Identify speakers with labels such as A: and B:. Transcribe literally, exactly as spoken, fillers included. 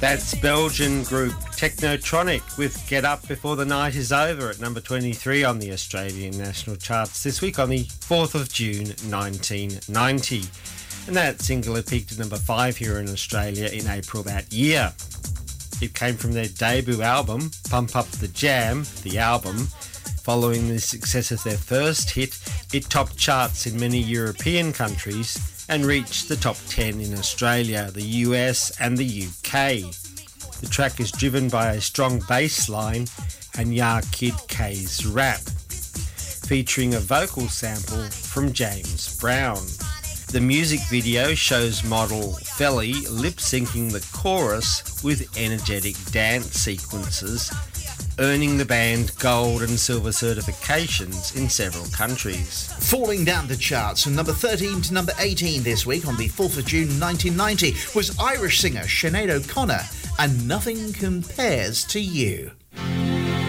A: That's Belgian group Technotronic with Get Up Before the Night Is Over at number twenty-three on the Australian national charts this week on the fourth of June nineteen ninety. And that single had peaked at number five here in Australia in April that year. It came from their debut album, Pump Up the Jam, the album. Following the success of their first hit, it topped charts in many European countries and reached the top ten in Australia, the U S and the U K. The track is driven by a strong bass line and Ya Kid K's rap, featuring a vocal sample from James Brown. The music video shows model Felly lip-syncing the chorus with energetic dance sequences, earning the band gold and silver certifications in several countries.
B: Falling down the charts from number thirteen to number eighteen this week on the fourth of June nineteen ninety was Irish singer Sinead O'Connor and Nothing Compares to You.